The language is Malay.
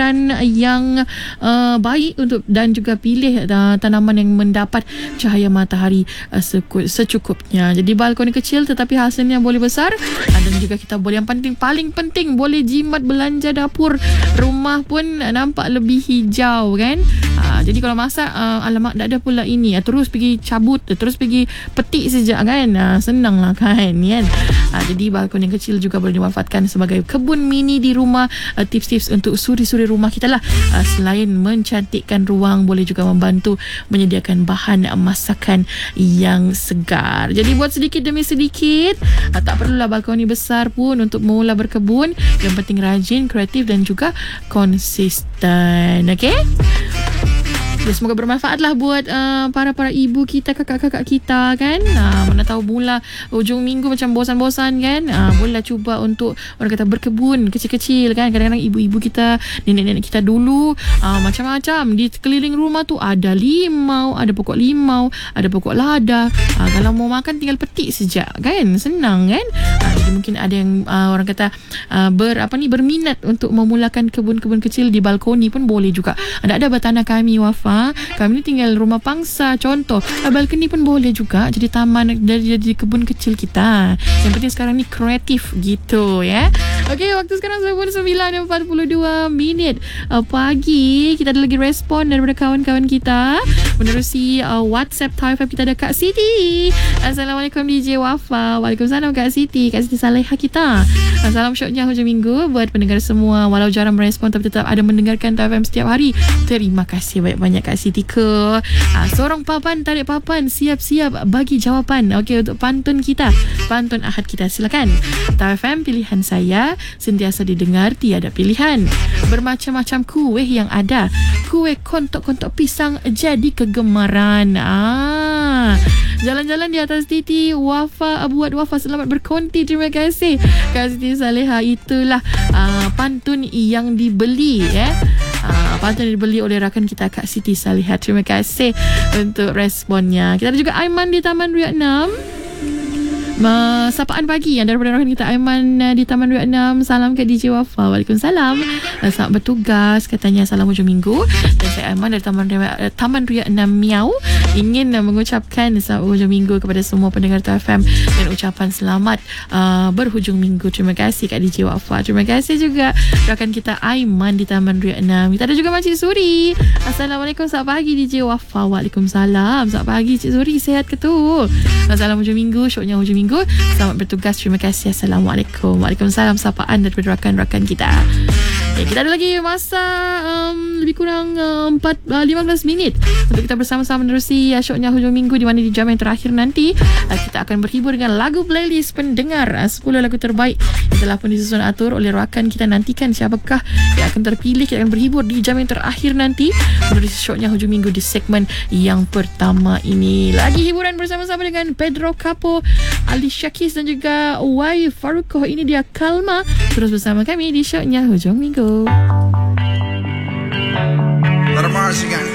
aliran yang baik untuk dan juga pilih tanaman yang mendapat cahaya matahari secukupnya. Jadi balkoni kecil tetapi hasilnya boleh besar, dan juga kita boleh, yang paling penting boleh jimat belanja dapur, rumah pun nampak lebih hijau kan. Jadi kalau masak, alamak tak ada pula ini, terus pergi cabut, terus pergi petik sejak kan, senang lah kan. Jadi balkon yang kecil juga boleh dimanfaatkan sebagai kebun mini di rumah. Tips-tips untuk suri-suri rumah kita lah, selain mencantikkan ruang, boleh juga membantu menyediakan bahan masakan yang segar. Jadi buat sedikit demi sedikit, tak perlulah balkoni besar pun untuk mula berkebun. Yang penting rajin, kreatif dan juga konsisten. Okay? Ya, semoga bermanfaat lah buat para ibu kita, kakak-kakak kita kan. Mana tahu mula hujung minggu macam bosan-bosan kan. Bolehlah cuba untuk orang kata berkebun kecil-kecil kan. Kadang-kadang ibu-ibu kita, nenek-nenek kita dulu macam-macam di sekeliling rumah tu ada limau, ada pokok limau, ada pokok lada. Kalau mau makan tinggal petik sejak kan, senang kan. Jadi mungkin ada yang orang kata berminat untuk memulakan kebun-kebun kecil di balkoni pun boleh juga. Ada bertanah kami, Wafa, kami ni tinggal rumah pangsa, contoh balkoni pun boleh juga jadi taman, jadi kebun kecil kita. Yang penting sekarang ni kreatif gitu ya. Okey, waktu sekarang 9:42 pagi. Kita ada lagi respon daripada kawan-kawan kita menerusi WhatsApp Thai FM. Kita ada Kak Siti. Assalamualaikum DJ Wafa. Waalaikumsalam Kak Siti. Kak Siti Saleha kita. Salam syoknya hujung minggu buat pendengar semua. Walau jarang merespon tapi tetap ada mendengarkan Thai FM setiap hari. Terima kasih banyak-banyak Kak Siti ke. Seorang papan tarik papan, siap-siap bagi jawapan. Okey, untuk pantun kita, pantun Ahad kita, silakan. Thai FM pilihan saya, sentiasa didengar tiada pilihan. Bermacam-macam kuih yang ada, kuih kontok-kontok pisang jadi kegemaran. Jalan-jalan di atas titi, Wafa buat Wafa selamat berkonti. Terima kasih Kak Siti Saleha. Itulah pantun yang dibeli pantun yang dibeli oleh rakan kita Kak Siti Saleha. Terima kasih untuk responnya. Kita ada juga Aiman di Taman Ruyak 6. Sapaan pagi yang daripada rakan kita Aiman di Taman Ruyak 6. Salam ke DJ Wafa. Waalaikumsalam. Selamat bertugas, katanya salam hujung minggu. Dan saya Aiman dari Taman Ruyak 6 Miau ingin mengucapkan selamat hujung minggu kepada semua pendengar TFM dan ucapan selamat berhujung minggu. Terima kasih Kak DJ Wafa. Terima kasih juga rakan kita Aiman di Taman Ruyak 6. Kita ada juga Makcik Suri. Assalamualaikum, selamat pagi DJ Wafa. Waalaikumsalam. Selamat pagi Cik Suri, sihat ke tu? Salam hujung minggu, syoknya hujung minggu. Selamat bertugas. Terima kasih. Assalamualaikum. Waalaikumsalam. Sapaan daripada rakan-rakan kita. Kita ada lagi masa lebih kurang 15 minit untuk kita bersama-sama menerusi syoknya hujung minggu, di mana di jam yang terakhir nanti kita akan berhibur dengan lagu playlist pendengar 10 lagu terbaik yang telah pun disusun atur oleh rakan kita. Nantikan siapakah yang akan terpilih. Kita akan berhibur di jam yang terakhir nanti menerusi syoknya hujung minggu di segmen yang pertama ini. Lagi hiburan bersama-sama dengan Pedro Capo, Ali Syakis dan juga Wai Farukoh. Ini dia Kalma. Terus bersama kami di syoknya hujung minggu. Let 'em Mars again.